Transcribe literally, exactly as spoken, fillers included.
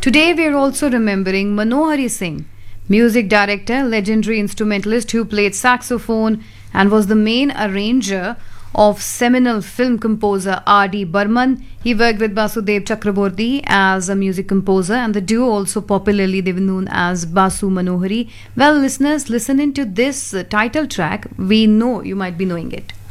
Today we are also remembering Manohari Singh, music director, legendary instrumentalist who played saxophone and was the main arranger of seminal film composer R D. Burman. He worked with Basudev Chakraborty as a music composer, and the duo also popularly they were known as Basu Manohari. Well, listeners, listening to this uh, title track, we know you might be knowing it.